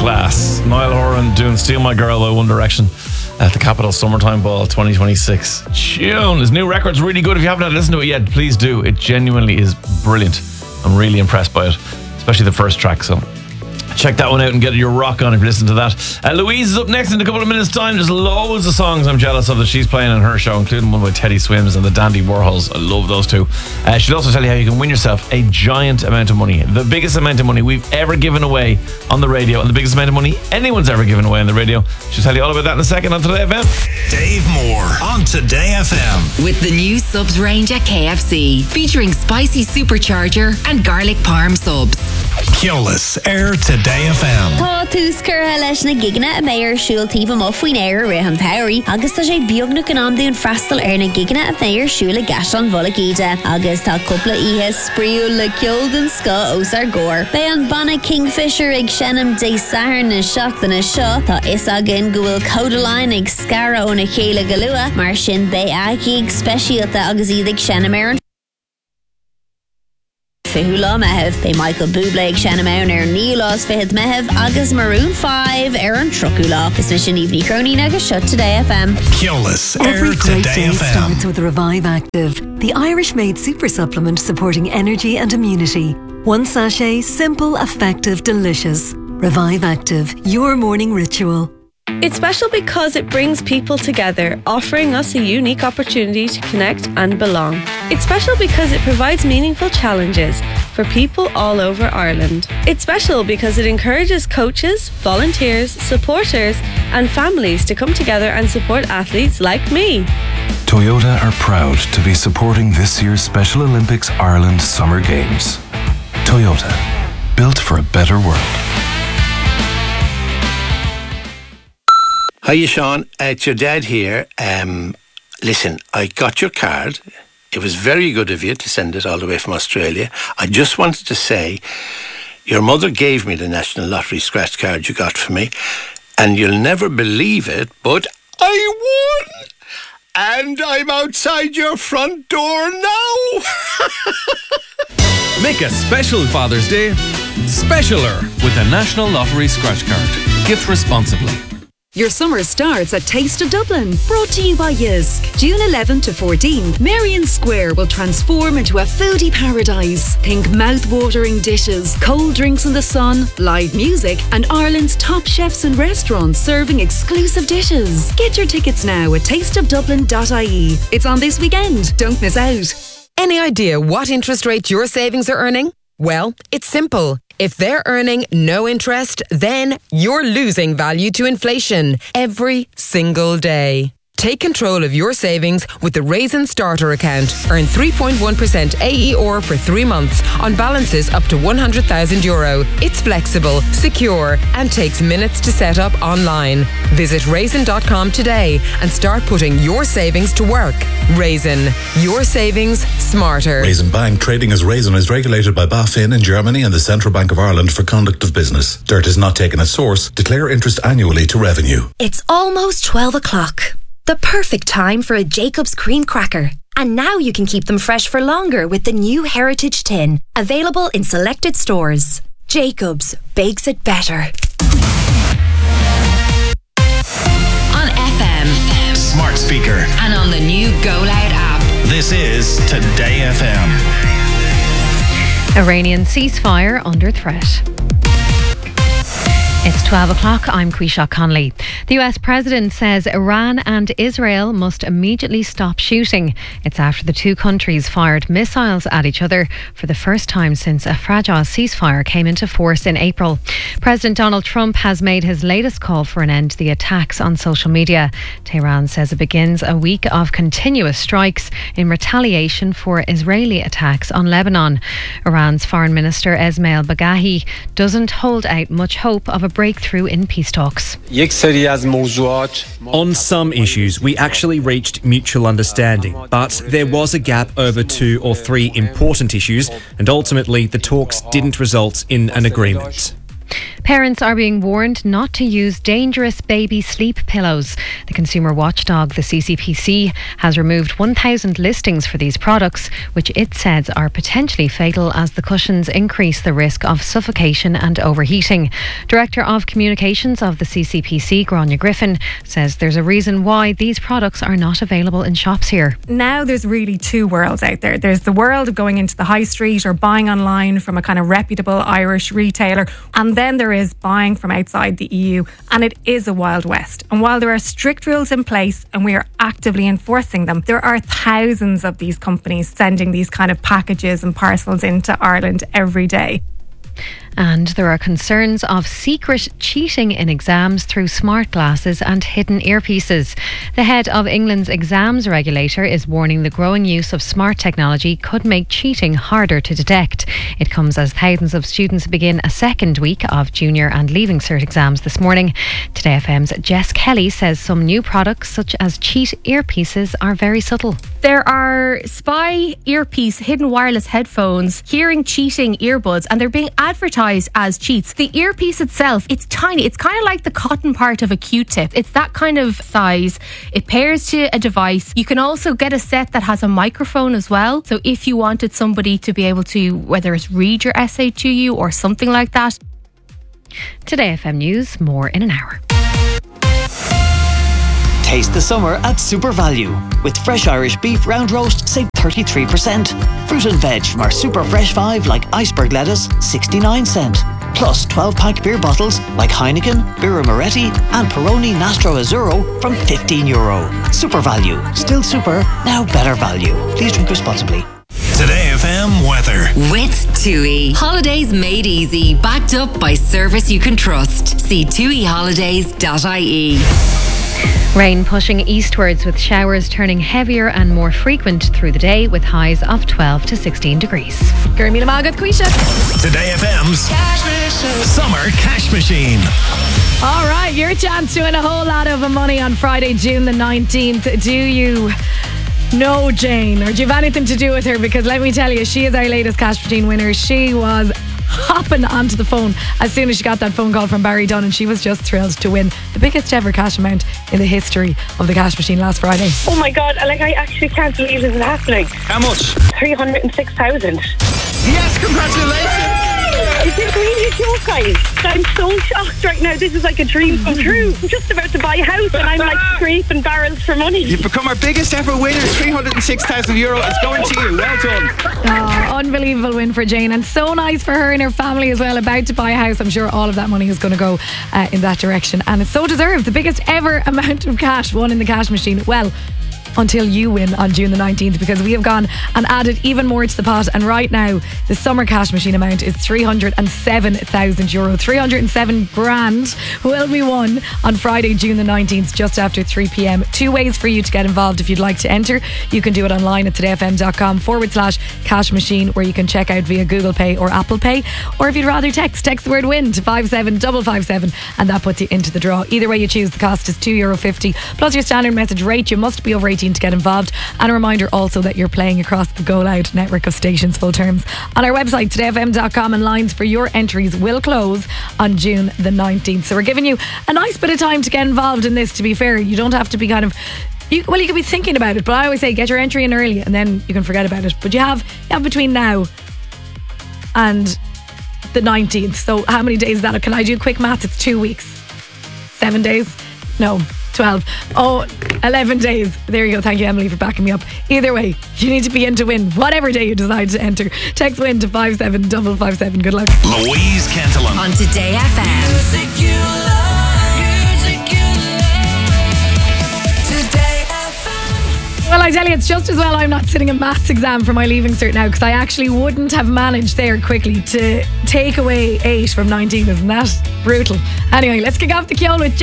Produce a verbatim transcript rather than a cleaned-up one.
class. Niall Horan doing Steal My Girl by One Direction at the Capitol Summertime Ball twenty twenty-six. Tune. His new record's really good. If you haven't had to listen to it yet, please do. It genuinely is brilliant. I'm really impressed by it, especially the first track. So check that one out and get your rock on if you listen to that. Uh, Louise is up next in a couple of minutes' time. There's loads of songs I'm jealous of that she's playing on her show, including one by Teddy Swims and the Dandy Warhols. I love those two. Uh, she'll also tell you how you can win yourself a giant amount of money. The biggest amount of money we've ever given away on the radio, and the biggest amount of money anyone's ever given away on the radio. She'll tell you all about that in a second on Today F M. Dave Moore on Today F M. With the new subs range at K F C, featuring spicy supercharger and garlic parm subs. Keolis, Air Today F M. Tá tús curtha leis na gigna a méir siúil tíomh mo faoin éir rihan Powery, agus tá sé beagnú canamdún freastal ar na gigna a méir siúil a gas an bhola gíide, agus tá cúpla ihe spríú le ceoldan sco os ar góir. Bé an banna Kingfisher ag senam dé sahar na seachtainna seo, tá is agin go bhfuil Codaline ag scara ó na chéile galua, mar sin bé aici ag speisialta agus iad ag senam ar an Fihula Mehev, Bé Michael Bublé ag Shanna Maun ar Nílas Fihid Mehev agus Maroon five ar an Trocula. Is na sin Evening Crony agus shut Today F M. Keolis, Air Every great Today day F M. starts with Revive Active, the Irish-made super supplement supporting energy and immunity. One sachet, simple, effective, delicious. Revive Active, your morning ritual. It's special because it brings people together, offering us a unique opportunity to connect and belong. It's special because it provides meaningful challenges for people all over Ireland. It's special because it encourages coaches, volunteers, supporters and families to come together and support athletes like me. Toyota are proud to be supporting this year's Special Olympics Ireland Summer Games. Toyota, built for a better world. Hiya, Sean. Uh, it's your dad here. Um, listen, I got your card. It was very good of you to send it all the way from Australia. I just wanted to say, your mother gave me the National Lottery scratch card you got for me, and you'll never believe it, but I won! And I'm outside your front door now! Make a special Father's Day specialer with the National Lottery scratch card. Gift responsibly. Your summer starts at Taste of Dublin, brought to you by Yisk. June eleventh to fourteenth, Marion Square will transform into a foodie paradise. Think mouth-watering dishes, cold drinks in the sun, live music, and Ireland's top chefs and restaurants serving exclusive dishes. Get your tickets now at taste of dublin dot I E. It's on this weekend. Don't miss out. Any idea what interest rate your savings are earning? Well, it's simple. If they're earning no interest, then you're losing value to inflation every single day. Take control of your savings with the Raisin Starter account. Earn three point one percent A E R for three months on balances up to one hundred thousand euro. It's flexible, secure, and takes minutes to set up online. Visit raisin dot com today and start putting your savings to work. Raisin, your savings smarter. Raisin Bank, trading as Raisin, is regulated by BaFin in Germany and the Central Bank of Ireland for conduct of business. Dirt is not taken at source. Declare interest annually to revenue. It's almost twelve o'clock. The perfect time for a Jacob's cream cracker. And now you can keep them fresh for longer with the new Heritage Tin, available in selected stores. Jacob's bakes it better. On F M, Smart speaker, and on the new Go Loud app. this is Today F M. Iranian ceasefire under threat. It's twelve o'clock. I'm Quisha Conley. The U S President says Iran and Israel must immediately stop shooting. It's after the two countries fired missiles at each other for the first time since a fragile ceasefire came into force in April. President Donald Trump has made his latest call for an end to the attacks on social media. Tehran says it begins a week of continuous strikes in retaliation for Israeli attacks on Lebanon. Iran's Foreign Minister Esmail Bagahi doesn't hold out much hope of a breakthrough in peace talks. On some issues, we actually reached mutual understanding, but there was a gap over two or three important issues, and ultimately the talks didn't result in an agreement. Parents are being warned not to use dangerous baby sleep pillows. The consumer watchdog, the C C P C, has removed one thousand listings for these products, which it says are potentially fatal as the cushions increase the risk of suffocation and overheating. Director of Communications of the C C P C, Grania Griffin, says there's a reason why these products are not available in shops here. Now there's really two worlds out there. There's the world of going into the high street or buying online from a kind of reputable Irish retailer, and then there is buying from outside the E U, and it is a wild west. And while there are strict rules in place and we are actively enforcing them, there are thousands of these companies sending these kind of packages and parcels into Ireland every day. And there are concerns of secret cheating in exams through smart glasses and hidden earpieces. The head of England's exams regulator is warning the growing use of smart technology could make cheating harder to detect. It comes as thousands of students begin a second week of junior and leaving cert exams this morning. Today F M's Jess Kelly says some new products such as cheat earpieces are very subtle. There are spy earpiece, hidden wireless headphones, hearing cheating earbuds, and they're being advertised as cheats. The earpiece itself, it's tiny. It's kind of like the cotton part of a Q-tip. It's that kind of size. It pairs to a device. You can also get a set that has a microphone as well. So if you wanted somebody to be able to, whether it's read your essay to you or something like that. Today F M News, more in an hour. Taste the summer at Super Value. With fresh Irish beef round roast, save thirty-three percent. Fruit and veg from our Super Fresh five like iceberg lettuce, sixty-nine cent. Plus twelve pack beer bottles like Heineken, Birra Moretti and Peroni Nastro Azzurro from fifteen euro. Super Value. Still super, now better value. Please drink responsibly. Today F M weather. With TUI. Holidays made easy. Backed up by service you can trust. See tui holidays dot I E. Rain pushing eastwards with showers turning heavier and more frequent through the day with highs of twelve to sixteen degrees. Gurmila Magad Quisha. Today F M's Summer Cash Machine. All right, your chance to win a whole lot of money on Friday, June the nineteenth. Do you know Jane, or do you have anything to do with her? Because let me tell you, she is our latest cash machine winner. She was hopping onto the phone as soon as she got that phone call from Barry Dunn, and she was just thrilled to win the biggest ever cash amount in the history of the cash machine last Friday. Oh my god, like I actually can't believe this is happening. How much? three hundred six thousand. Yes, congratulations! Is this really a joke, guys? I'm so shocked right now. This is like a dream come true. I'm just about to buy a house and I'm like scraping barrels for money. You've become our biggest ever winner. three hundred six thousand euro is going to you. Well done. Oh, unbelievable win for Jane, and so nice for her and her family as well. About to buy a house. I'm sure all of that money is going to go uh, in that direction, and it's so deserved. The biggest ever amount of cash won in the cash machine. Well, until you win on June the nineteenth, because we have gone and added even more to the pot, and right now the summer cash machine amount is three hundred seven thousand euro. three hundred seven grand will be won on Friday, June the nineteenth, just after three p.m. Two ways for you to get involved if you'd like to enter. You can do it online at todayfm.com forward slash cash machine, where you can check out via Google Pay or Apple Pay, or if you'd rather text, text the word win to five seven five five seven and that puts you into the draw. Either way you choose, the cost is two euro fifty plus your standard message rate. You must be over eighteen to get involved, and a reminder also that you're playing across the Go Loud network of stations. Full terms on our website today f m dot com, and lines for your entries will close on June the nineteenth. So we're giving you a nice bit of time to get involved in this. To be fair, you don't have to be kind of you, well you can be thinking about it, but I always say get your entry in early and then you can forget about it. But you have you have between now and the nineteenth. So how many days is that? Can I do quick maths? It's two weeks. Seven days? No, twelve. Oh, eleven days. There you go. Thank you, Emily, for backing me up. Either way, you need to be in to win whatever day you decide to enter. Text win to five seven five five seven. Good luck. Louise Cantillon on Today F M. Music you love, music you love. Today F M. Well, I tell you, it's just as well I'm not sitting a maths exam for my leaving cert now, because I actually wouldn't have managed there quickly to take away eight from nineteen. Isn't that brutal? Anyway, let's kick off the Keol with